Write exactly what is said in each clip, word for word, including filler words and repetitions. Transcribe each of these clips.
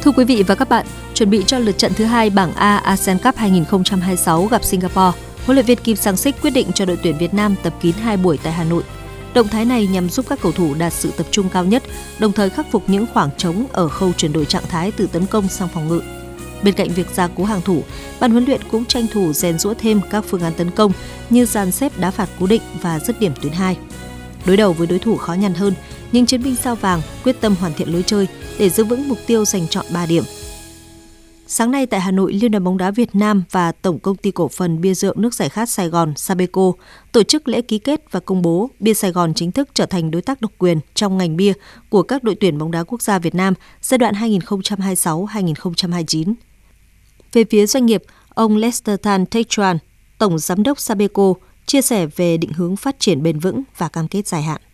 Thưa quý vị và các bạn, chuẩn bị cho lượt trận thứ hai bảng A a sê an Cup hai không hai sáu gặp Singapore, huấn luyện viên Kim Sang-sik quyết định cho đội tuyển Việt Nam tập kín hai buổi tại Hà Nội. Động thái này nhằm giúp các cầu thủ đạt sự tập trung cao nhất, đồng thời khắc phục những khoảng trống ở khâu chuyển đổi trạng thái từ tấn công sang phòng ngự. Bên cạnh việc gia cố hàng thủ, ban huấn luyện cũng tranh thủ rèn giũa thêm các phương án tấn công như dàn xếp đá phạt cố định và dứt điểm tuyến hai. Đối đầu với đối thủ khó nhằn hơn, nhưng chiến binh sao vàng quyết tâm hoàn thiện lối chơi để giữ vững mục tiêu giành trọn ba điểm. Sáng nay tại Hà Nội, Liên đoàn bóng đá Việt Nam và Tổng công ty cổ phần bia rượu nước giải khát Sài Gòn Sabeco tổ chức lễ ký kết và công bố bia Sài Gòn chính thức trở thành đối tác độc quyền trong ngành bia của các đội tuyển bóng đá quốc gia Việt Nam giai đoạn hai không hai sáu đến hai không hai chín. Về phía doanh nghiệp, ông Lester Tan Techuan, Tổng Giám đốc Sabeco, chia sẻ về định hướng phát triển bền vững và cam kết dài hạn.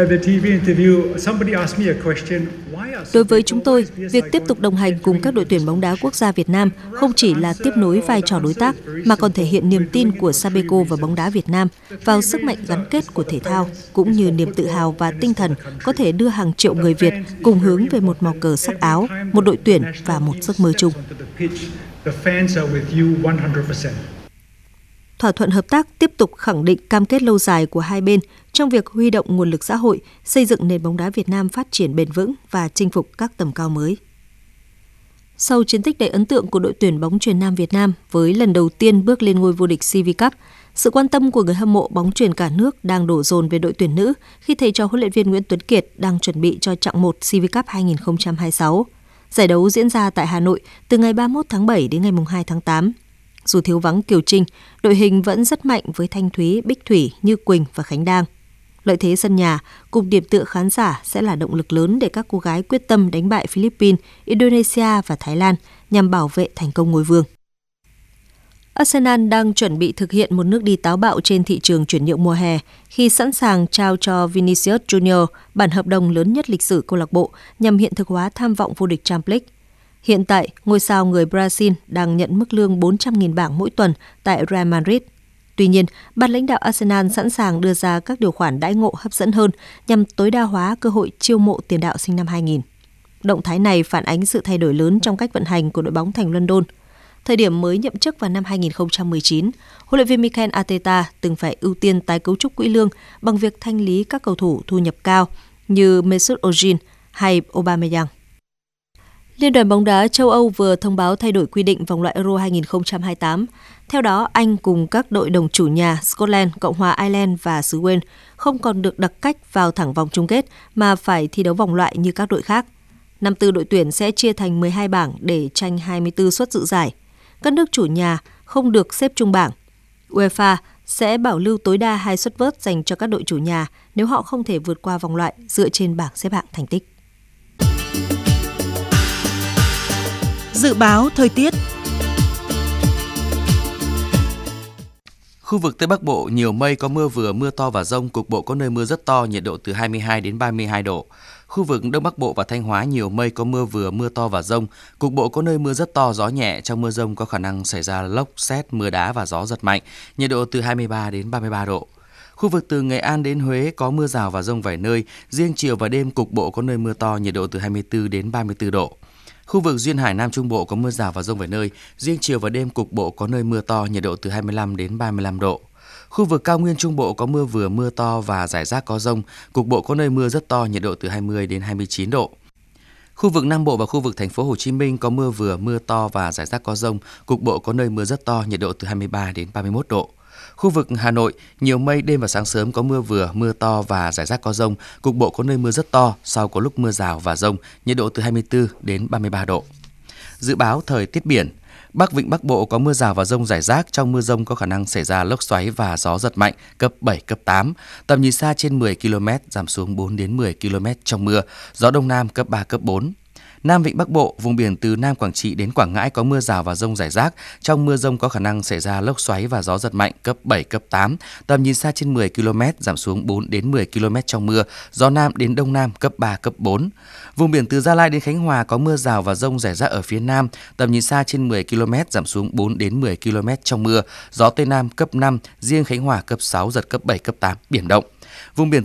Đối với chúng tôi, việc tiếp tục đồng hành cùng các đội tuyển bóng đá quốc gia Việt Nam không chỉ là tiếp nối vai trò đối tác, mà còn thể hiện niềm tin của Sabeco và bóng đá Việt Nam vào sức mạnh gắn kết của thể thao, cũng như niềm tự hào và tinh thần có thể đưa hàng triệu người Việt cùng hướng về một màu cờ sắc áo, một đội tuyển và một giấc mơ chung. Thỏa thuận hợp tác tiếp tục khẳng định cam kết lâu dài của hai bên trong việc huy động nguồn lực xã hội, xây dựng nền bóng đá Việt Nam phát triển bền vững và chinh phục các tầm cao mới. Sau chiến tích đầy ấn tượng của đội tuyển bóng chuyền nam Việt Nam với lần đầu tiên bước lên ngôi vô địch xê vê Cup, sự quan tâm của người hâm mộ bóng chuyền cả nước đang đổ dồn về đội tuyển nữ khi thầy trò huấn luyện viên Nguyễn Tuấn Kiệt đang chuẩn bị cho chặng một xê vê Cup hai không hai sáu. Giải đấu diễn ra tại Hà Nội từ ngày ba mươi mốt tháng bảy đến ngày hai tháng tám. Dù thiếu vắng Kiều Trinh, đội hình vẫn rất mạnh với Thanh Thúy, Bích Thủy, Như Quỳnh và Khánh Đang. Lợi thế sân nhà cùng điểm tựa khán giả sẽ là động lực lớn để các cô gái quyết tâm đánh bại Philippines, Indonesia và Thái Lan nhằm bảo vệ thành công ngôi vương. Arsenal đang chuẩn bị thực hiện một nước đi táo bạo trên thị trường chuyển nhượng mùa hè khi sẵn sàng trao cho Vinicius Junior bản hợp đồng lớn nhất lịch sử câu lạc bộ nhằm hiện thực hóa tham vọng vô địch Champions League. Hiện tại, ngôi sao người Brazil đang nhận mức lương bốn trăm nghìn bảng mỗi tuần tại Real Madrid. Tuy nhiên, ban lãnh đạo Arsenal sẵn sàng đưa ra các điều khoản đãi ngộ hấp dẫn hơn nhằm tối đa hóa cơ hội chiêu mộ tiền đạo sinh năm hai nghìn. Động thái này phản ánh sự thay đổi lớn trong cách vận hành của đội bóng thành London. Thời điểm mới nhậm chức vào năm hai không một chín, huấn luyện viên Mikel Arteta từng phải ưu tiên tái cấu trúc quỹ lương bằng việc thanh lý các cầu thủ thu nhập cao như Mesut Ozil hay Aubameyang. Liên đoàn bóng đá châu Âu vừa thông báo thay đổi quy định vòng loại Euro hai không hai tám. Theo đó, Anh cùng các đội đồng chủ nhà Scotland, Cộng hòa Ireland và xứ Wales không còn được đặc cách vào thẳng vòng chung kết mà phải thi đấu vòng loại như các đội khác. năm mươi tư đội tuyển sẽ chia thành mười hai bảng để tranh hai mươi tư suất dự giải. Các nước chủ nhà không được xếp chung bảng. UEFA sẽ bảo lưu tối đa hai suất vớt dành cho các đội chủ nhà nếu họ không thể vượt qua vòng loại dựa trên bảng xếp hạng thành tích. Dự báo thời tiết. Khu vực Tây Bắc Bộ nhiều mây, có mưa vừa, mưa to và dông, cục bộ có nơi mưa rất to, nhiệt độ từ hai mươi hai đến ba mươi hai độ. Khu vực Đông Bắc Bộ và Thanh Hóa nhiều mây, có mưa vừa, mưa to và dông, cục bộ có nơi mưa rất to, gió nhẹ, trong mưa dông có khả năng xảy ra lốc, sét, mưa đá và gió giật mạnh, nhiệt độ từ hai mươi ba đến ba mươi ba độ. Khu vực từ Nghệ An đến Huế có mưa rào và dông vài nơi, riêng chiều và đêm cục bộ có nơi mưa to, nhiệt độ từ hai mươi tư đến ba mươi tư độ. Khu vực duyên hải Nam Trung Bộ có mưa rào và dông vài nơi, riêng chiều và đêm cục bộ có nơi mưa to, nhiệt độ từ hai mươi lăm đến ba mươi lăm độ. Khu vực cao nguyên Trung Bộ có mưa vừa, mưa to và rải rác có dông, cục bộ có nơi mưa rất to, nhiệt độ từ hai mươi đến hai mươi chín độ. Khu vực Nam Bộ và khu vực thành phố Hồ Chí Minh có mưa vừa, mưa to và rải rác có dông, cục bộ có nơi mưa rất to, nhiệt độ từ hai mươi ba đến ba mươi mốt độ. Khu vực Hà Nội, nhiều mây, đêm và sáng sớm có mưa vừa, mưa to và rải rác có dông, cục bộ có nơi mưa rất to, sau có lúc mưa rào và dông, nhiệt độ từ hai mươi tư đến ba mươi ba độ. Dự báo thời tiết biển. Bắc Vịnh Bắc Bộ có mưa rào và dông rải rác, trong mưa dông có khả năng xảy ra lốc xoáy và gió giật mạnh cấp bảy, cấp tám, tầm nhìn xa trên mười ki lô mét, giảm xuống bốn đến mười ki lô mét trong mưa, gió Đông Nam cấp ba, cấp bốn. Nam Vịnh Bắc Bộ, vùng biển từ Nam Quảng Trị đến Quảng Ngãi có mưa rào và dông rải rác, trong mưa dông có khả năng xảy ra lốc xoáy và gió giật mạnh cấp bảy, cấp tám, tầm nhìn xa trên mười ki lô mét, giảm xuống bốn đến mười ki lô mét trong mưa, gió Nam đến Đông Nam cấp ba, cấp bốn. Vùng biển từ Gia Lai đến Khánh Hòa có mưa rào và dông rải rác ở phía Nam, tầm nhìn xa trên mười ki lô mét, giảm xuống bốn đến mười ki lô mét trong mưa, gió Tây Nam cấp năm, riêng Khánh Hòa cấp sáu, giật cấp bảy, cấp tám, biển động. Vùng biển